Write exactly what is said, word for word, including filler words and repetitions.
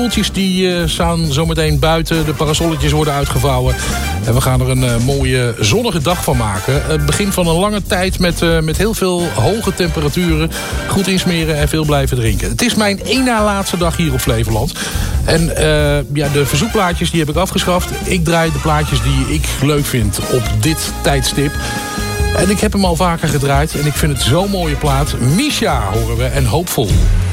stoeltjes die uh, staan zometeen buiten. De parasolletjes worden uitgevouwen. En we gaan er een uh, mooie zonnige dag van maken. Het begin van een lange tijd met, uh, met heel veel hoge temperaturen. Goed insmeren en veel blijven drinken. Het is mijn één na laatste dag hier op Flevoland. En uh, ja, de verzoekplaatjes die heb ik afgeschaft. Ik draai de plaatjes die ik leuk vind op dit tijdstip. En ik heb hem al vaker gedraaid. En ik vind het zo'n mooie plaat. Misha horen we en Hoopvol.